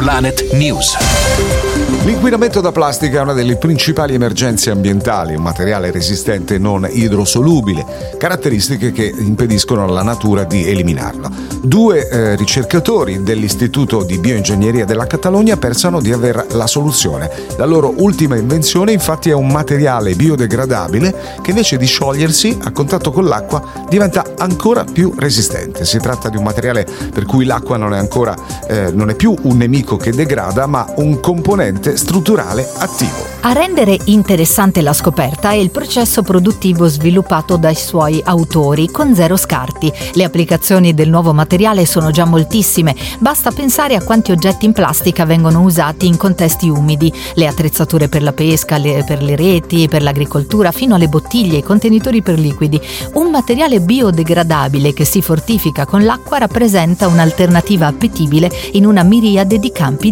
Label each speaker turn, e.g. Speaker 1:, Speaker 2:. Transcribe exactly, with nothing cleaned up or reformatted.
Speaker 1: Planet News.
Speaker 2: L'inquinamento da plastica è una delle principali emergenze ambientali, un materiale resistente non idrosolubile, caratteristiche che impediscono alla natura di eliminarlo. Due eh, ricercatori dell'Istituto di Bioingegneria della Catalogna pensano di aver la soluzione. La loro ultima invenzione infatti è un materiale biodegradabile che invece di sciogliersi a contatto con l'acqua diventa ancora più resistente. Si tratta di un materiale per cui l'acqua non è ancora eh, non è più un nemico che degrada, ma un componente strutturale attivo.
Speaker 3: A rendere interessante la scoperta è il processo produttivo sviluppato dai suoi autori con zero scarti. Le applicazioni del nuovo materiale sono già moltissime, basta pensare a quanti oggetti in plastica vengono usati in contesti umidi, le attrezzature per la pesca, le, per le reti, per l'agricoltura, fino alle bottiglie e i contenitori per liquidi. Un materiale biodegradabile che si fortifica con l'acqua rappresenta un'alternativa appetibile in una miriade di campi